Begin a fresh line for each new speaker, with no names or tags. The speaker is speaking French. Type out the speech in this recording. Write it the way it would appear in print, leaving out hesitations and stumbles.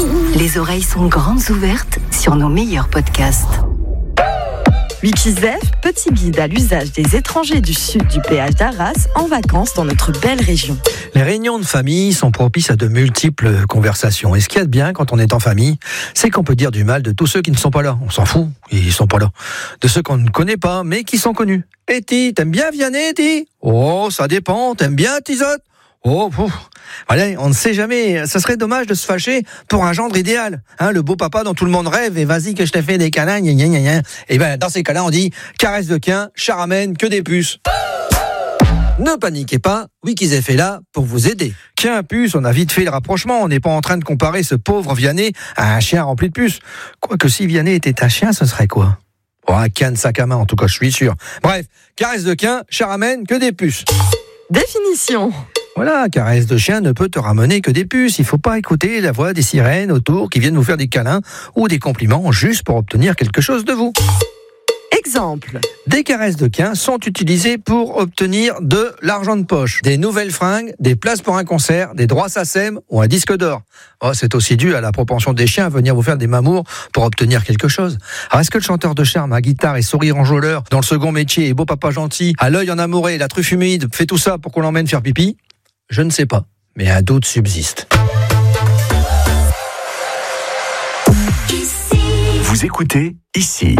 Les oreilles sont grandes ouvertes sur nos meilleurs podcasts.
Wikizef, petit guide à l'usage des étrangers du sud du péage d'Arras en vacances dans notre belle région.
Les réunions de famille sont propices à de multiples conversations. Et ce qu'il y a de bien quand on est en famille, c'est qu'on peut dire du mal de tous ceux qui ne sont pas là. On s'en fout, ils sont pas là. De ceux qu'on ne connaît pas, mais qui sont connus. Et Ti, t'aimes bien Vianney, Ti ? Oh, ça dépend. T'aimes bien Tizotte ? Oh, pouf. Allez, on ne sait jamais. Ça serait dommage de se fâcher pour un gendre idéal. Le beau papa dont tout le monde rêve, et vas-y que je t'ai fait des câlins, gna gna gna gna. Et ben, dans ces cas-là, on dit caresse de quin, charamène, que des puces. Ne paniquez pas, Wikizef est là pour vous aider. Quin, puce, on a vite fait le rapprochement. On n'est pas en train de comparer ce pauvre Vianney à un chien rempli de puces. Quoique si Vianney était un chien, ce serait quoi ? Oh, un quin de sac à main, en tout cas, je suis sûr. Bref, caresse de quin, charamène, que des puces.
Définition.
Voilà, caresse de chien ne peut te ramener que des puces. Il faut pas écouter la voix des sirènes autour qui viennent vous faire des câlins ou des compliments juste pour obtenir quelque chose de vous.
Exemple.
Des caresses de quin sont utilisées pour obtenir de l'argent de poche, des nouvelles fringues, des places pour un concert, des droits SACEM ou un disque d'or. Oh, c'est aussi dû à la propension des chiens à venir vous faire des mamours pour obtenir quelque chose. Alors, est-ce que le chanteur de charme à guitare et sourire enjôleur dans le second métier et beau papa gentil, à l'œil en amouré, la truffe humide, fait tout ça pour qu'on l'emmène faire pipi ? Je ne sais pas, mais un doute subsiste.
Vous écoutez ici.